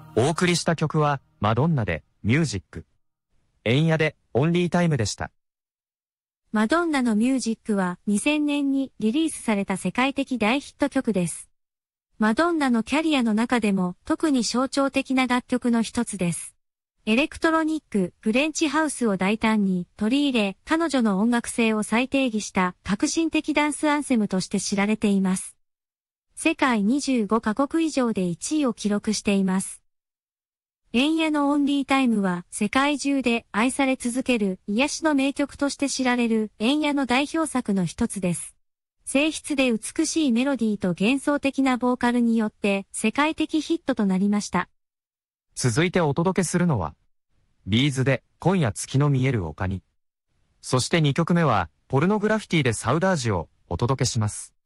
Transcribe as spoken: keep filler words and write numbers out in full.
お送りした曲は、マドンナで、ミュージック。エンヤで、オンリータイムでした。 マドンナのミュージックはにせんねんにリリースされた世界的大ヒット曲です。マドンナのキャリアの中でも特に象徴的な楽曲の一つです。エレクトロニック、フレンチハウスを大胆に取り入れ、彼女の音楽性を再定義した革新的ダンスアンセムとして知られています。世界にじゅうごカ国以上でいちいを記録しています。エンヤのオンリータイムは世界中で愛され続ける癒しの名曲として知られるエンヤの代表作の一つです。静筆で美しいメロディーと幻想的なボーカルによって世界的ヒットとなりました。 続いてお届けするのは、ビーズで今夜月の見える丘に。そしてにきょくめは、ポルノグラフィティでサウダージをお届けします。